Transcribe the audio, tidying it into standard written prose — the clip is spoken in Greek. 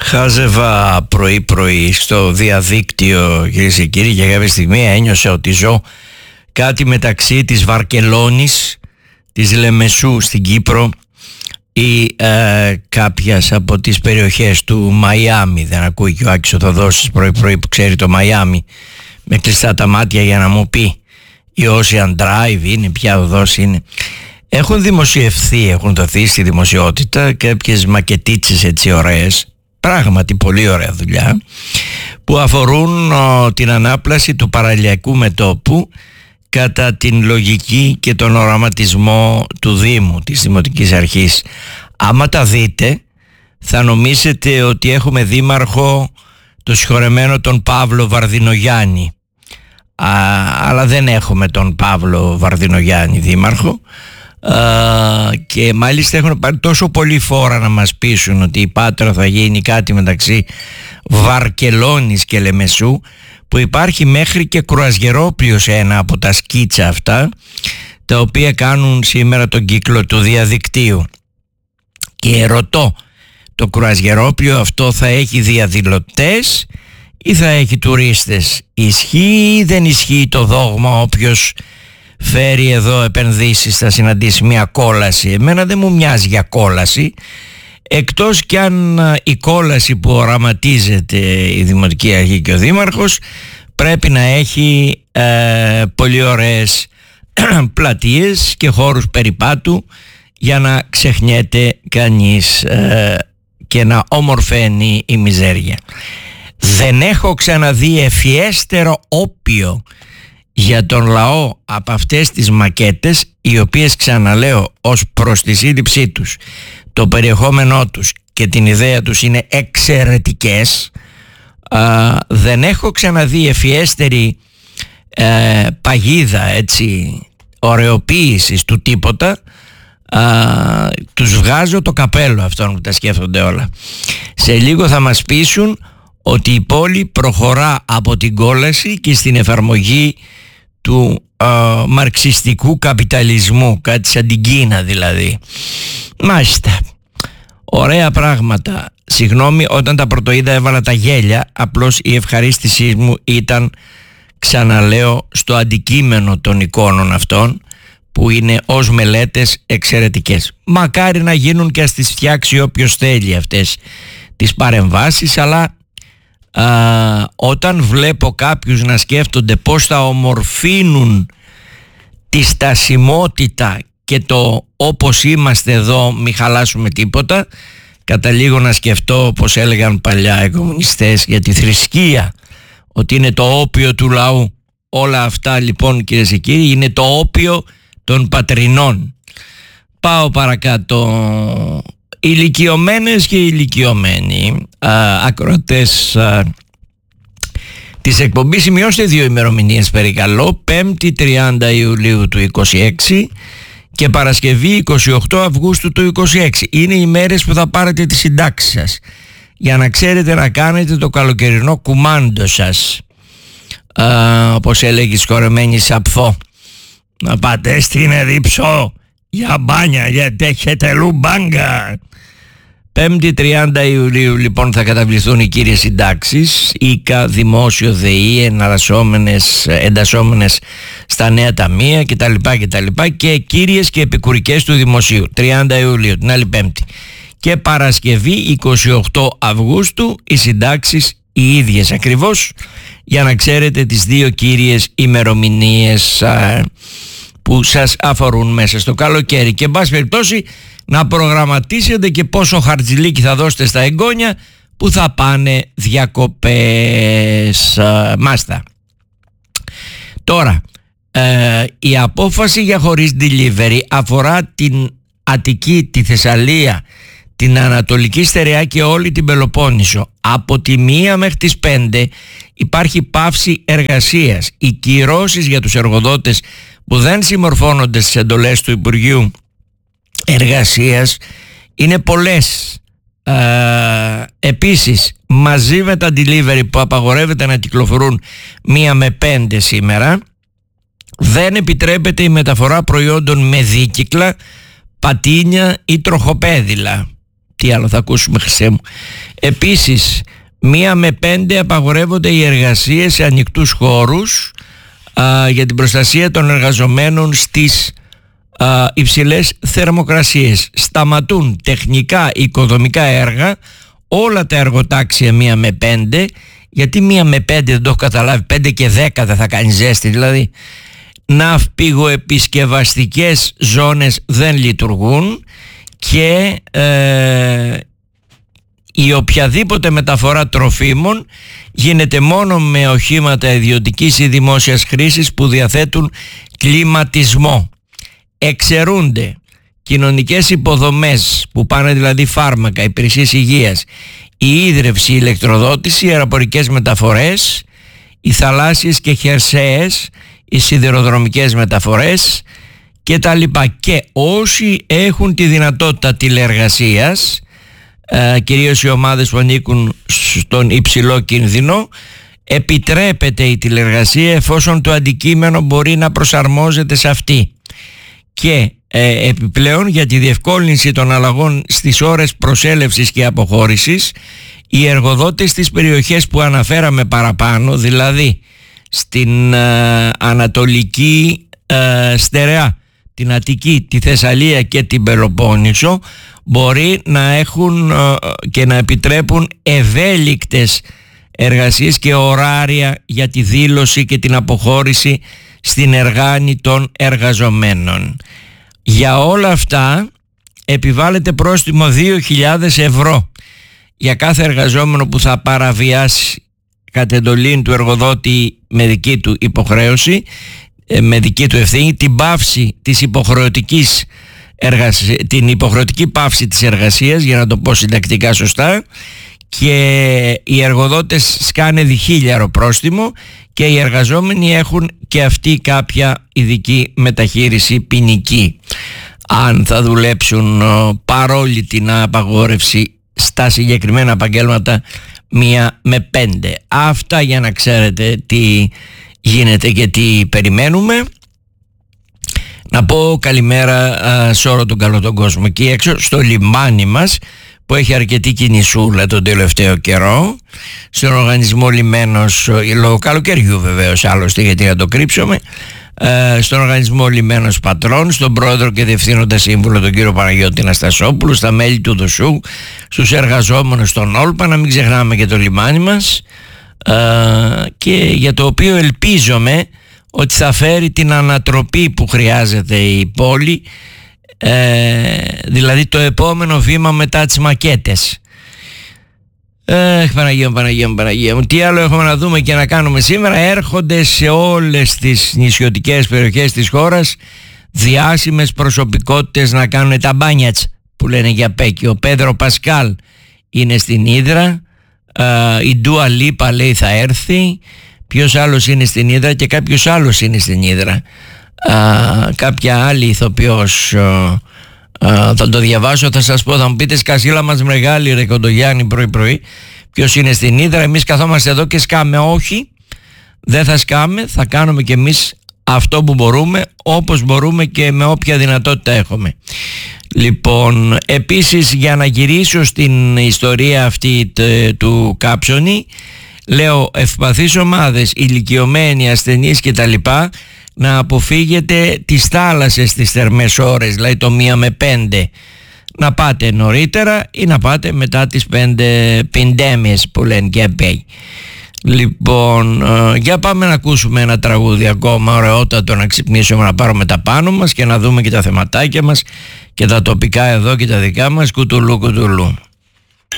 Χάζευα πρωί-πρωί στο διαδίκτυο, κυρίες και κύριοι, και κάποια στιγμή ένιωσα ότι ζω κάτι μεταξύ της Βαρκελόνης, της Λεμεσού στην Κύπρο ή κάποιας από τις περιοχές του Μαϊάμι. Δεν ακούει και ο Άκης ο Θοδόσης πρωί-πρωί που ξέρει το Μαϊάμι με κλειστά τα μάτια για να μου πει η Ocean Drive είναι, ποια οδός είναι. Έχουν δημοσιευθεί, έχουν δοθεί στη δημοσιότητα κάποιες μακετίτσες έτσι ωραίες, πράγματι πολύ ωραία δουλειά, που αφορούν την ανάπλαση του παραλιακού μετώπου κατά την λογική και τον οραματισμό του Δήμου, της Δημοτικής Αρχής. Άμα τα δείτε θα νομίζετε ότι έχουμε δήμαρχο το συγχωρεμένο τον Παύλο Βαρδινογιάννη, αλλά δεν έχουμε τον Παύλο Βαρδινογιάννη δήμαρχο. Και μάλιστα έχουν πάρει τόσο πολύ φόρα να μας πείσουν ότι η Πάτρα θα γίνει κάτι μεταξύ Βαρκελόνης και Λεμεσού, που υπάρχει μέχρι και κρουαζιερόπλιο σε ένα από τα σκίτσα αυτά, τα οποία κάνουν σήμερα τον κύκλο του διαδικτύου. Και ρωτώ, το κρουαζιερόπλιο αυτό θα έχει διαδηλωτές ή θα έχει τουρίστες? Ισχύει ή δεν ισχύει το δόγμα όποιος φέρει εδώ επενδύσεις θα συναντήσει μια κόλαση? Εμένα δεν μου μοιάζει για κόλαση, εκτός κι αν η κόλαση που οραματίζεται η Δημοτική Αρχή και ο Δήμαρχος πρέπει να έχει πολύ ωραίες πλατείες και χώρους περιπάτου για να ξεχνιέται κανείς και να ομορφαίνει η μιζέρια. Δεν έχω ξαναδεί ευφιέστερο όπιο για τον λαό από αυτές τις μακέτες, οι οποίες, ξαναλέω, ως προς τη σύλληψή τους, το περιεχόμενό τους και την ιδέα τους είναι εξαιρετικές. Δεν έχω ξαναδεί ευφιέστερη παγίδα έτσι ωρεοποίησης του τίποτα. Τους βγάζω το καπέλο αυτών που τα σκέφτονται όλα. Σε λίγο θα μας πείσουν ότι η πόλη προχωρά από την κόλαση και στην εφαρμογή του μαρξιστικού καπιταλισμού, κάτι σαν την Κίνα δηλαδή. Μάλιστα, ωραία πράγματα. Συγγνώμη, όταν τα πρωτοείδα έβαλα τα γέλια, απλώς η ευχαρίστησή μου ήταν, ξαναλέω, στο αντικείμενο των εικόνων αυτών, που είναι ως μελέτες εξαιρετικές. Μακάρι να γίνουν και ας τις φτιάξει όποιος θέλει αυτές τις παρεμβάσεις, αλλά όταν βλέπω κάποιους να σκέφτονται πώς θα ομορφύνουν τη στασιμότητα και το όπως είμαστε εδώ μη χαλάσουμε τίποτα, καταλήγω να σκεφτώ, όπως έλεγαν παλιά οι κομμουνιστές για τη θρησκεία, ότι είναι το όπιο του λαού. Όλα αυτά λοιπόν, κυρίες και κύριοι, είναι το όπιο των πατρινών. Πάω παρακάτω. Ηλικιωμένες και ηλικιωμένοι ακροατές της εκπομπής, σημειώστε 2 ημερομηνίες παρακαλώ: 5η 30 Ιουλίου του 26 και Παρασκευή 28 Αυγούστου του 26. Είναι οι μέρες που θα πάρετε τις συντάξεις σας, για να ξέρετε να κάνετε το καλοκαιρινό κουμάντο σας, όπως έλεγε η σκορεμένη Σαπφό. Να πάτε στην Ερυψό για μπάνια, γιατί έχετε λουμπάγκα. 5η 30 Ιουλίου λοιπόν θα καταβληθούν οι κύριες συντάξεις, ΙΚΑ, δημόσιο, ΔΕΗ, εντασσόμενες στα νέα ταμεία κτλ. Και κύριες και επικουρικές του δημοσίου. 30 Ιουλίου, την άλλη Πέμπτη. Και Παρασκευή 28 Αυγούστου οι συντάξεις οι ίδιες ακριβώς, για να ξέρετε τις 2 κύριες ημερομηνίες που σας αφορούν μέσα στο καλοκαίρι. Και εν πάση περιπτώσει να προγραμματίσετε και πόσο χαρτζηλίκι θα δώσετε στα εγγόνια που θα πάνε διακοπές. Μάστα. Τώρα, η απόφαση για χωρίς delivery αφορά την Αττική, τη Θεσσαλία, την Ανατολική Στερεά και όλη την Πελοπόννησο. Από τη 1 μέχρι τις 5 υπάρχει πάυση εργασίας. Οι κυρώσεις για τους εργοδότες που δεν συμμορφώνονται στις εντολές του Υπουργείου Εργασίας είναι πολλές. Επίσης, μαζί με τα delivery που απαγορεύεται να κυκλοφορούν 1 με 5 σήμερα, δεν επιτρέπεται η μεταφορά προϊόντων με δίκυκλα, πατίνια ή τροχοπέδιλα. Τι άλλο θα ακούσουμε, Χριστέ μου? Επίσης 1 με 5 απαγορεύονται οι εργασίες σε ανοιχτούς χώρους για την προστασία των εργαζομένων στις υψηλές θερμοκρασίες. Σταματούν τεχνικά οικοδομικά έργα, όλα τα εργοτάξια 1 με 5. Γιατί 1 με 5 δεν το έχω καταλάβει? 5 και 10 δεν θα κάνει ζέστη? Δηλαδή ναυπηγοεπισκευαστικές ζώνες δεν λειτουργούν και η οποιαδήποτε μεταφορά τροφίμων γίνεται μόνο με οχήματα ιδιωτικής ή δημόσιας χρήσης που διαθέτουν κλιματισμό. Εξαιρούνται κοινωνικές υποδομές που πάνε δηλαδή φάρμακα, υπηρεσίες υγείας, η ίδρυυση, η ηλεκτροδότηση, οι αεροπορικές μεταφορές, οι θαλάσσιες και χερσαίες, οι σιδηροδρομικές μεταφορές και τα λοιπά. Και όσοι έχουν τη δυνατότητα τηλεεργασίας, κυρίως οι ομάδες που ανήκουν στον υψηλό κίνδυνο, επιτρέπεται η τηλεεργασία εφόσον το αντικείμενο μπορεί να προσαρμόζεται σε αυτή. Και επιπλέον, για τη διευκόλυνση των αλλαγών στις ώρες προσέλευσης και αποχώρησης, οι εργοδότες στις περιοχές που αναφέραμε παραπάνω, δηλαδή στην Ανατολική Στερεά, την Αττική, τη Θεσσαλία και την Πελοπόννησο, μπορεί να έχουν και να επιτρέπουν ευέλικτες εργασίες και ωράρια για τη δήλωση και την αποχώρηση στην εργάνη των εργαζομένων. Για όλα αυτά επιβάλλεται πρόστιμο 2.000 ευρώ για κάθε εργαζόμενο που θα παραβιάσει κατ' εντολή του εργοδότη με δική του υποχρέωση, με δική του ευθύνη, την πάυση της υποχρεωτικής την υποχρεωτική πάυση της εργασίας, για να το πω συντακτικά σωστά, και οι εργοδότες σκάνε 1.000 πρόστιμο και οι εργαζόμενοι έχουν και αυτοί κάποια ειδική μεταχείριση ποινική αν θα δουλέψουν παρόλη την απαγόρευση στα συγκεκριμένα επαγγέλματα 1 με 5. Αυτά για να ξέρετε τι γίνεται και τι περιμένουμε. Να πω καλημέρα σε όλο τον καλό τον κόσμο εκεί έξω στο λιμάνι μας που έχει αρκετή κινησούλα τον τελευταίο καιρό, στον οργανισμό Λιμένος, λόγω καλοκαιριού βεβαίως άλλωστε, γιατί να το κρύψουμε, στον οργανισμό Λιμένος Πατρών, στον πρόεδρο και διευθύνοντα σύμβουλο τον κύριο Παναγιώτη Αναστασόπουλο, στα μέλη του ΔΟΣΟΥ, στους εργαζόμενους των Όλπα, να μην ξεχνάμε και το λιμάνι μας, και για το οποίο ελπίζομαι ότι θα φέρει την ανατροπή που χρειάζεται η πόλη, δηλαδή το επόμενο βήμα μετά τις μακέτες. Παναγία μου, τι άλλο έχουμε να δούμε και να κάνουμε σήμερα? Έρχονται σε όλες τις νησιωτικές περιοχές της χώρας διάσημες προσωπικότητες να κάνουν τα μπάνιατς που λένε για Πέκη. Ο Πέδρο Πασκάλ είναι στην Ύδρα, η Ντούα Λίπα λέει θα έρθει, ποιος άλλος είναι στην Ύδρα και κάποιος άλλος είναι στην Ύδρα, κάποια άλλη ηθοποιός, θα το διαβάσω, θα σας πω, θα μου πείτε σκασίλα μας μεγάλη ρε Κοντογιάννη πρωί ποιος είναι στην Ύδρα, εμείς καθόμαστε εδώ και σκάμε? Όχι, δεν θα σκάμε, θα κάνουμε κι εμείς αυτό που μπορούμε, όπως μπορούμε και με όποια δυνατότητα έχουμε. Λοιπόν, επίσης για να γυρίσω στην ιστορία αυτή του Κάψονη, λέω ευπαθείς ομάδες, ηλικιωμένοι, ασθενείς κτλ, να αποφύγετε τις θάλασσες τις θερμές ώρες, δηλαδή το 1 με 5, να πάτε νωρίτερα ή να πάτε μετά τις 5 πεντέμιες που λένε και απέι. Λοιπόν, για πάμε να ακούσουμε ένα τραγούδι ακόμα ωραιότατο, να ξυπνήσουμε, να πάρουμε τα πάνω μας και να δούμε και τα θεματάκια μας και τα τοπικά εδώ και τα δικά μας. Κουτουλού κουτουλού.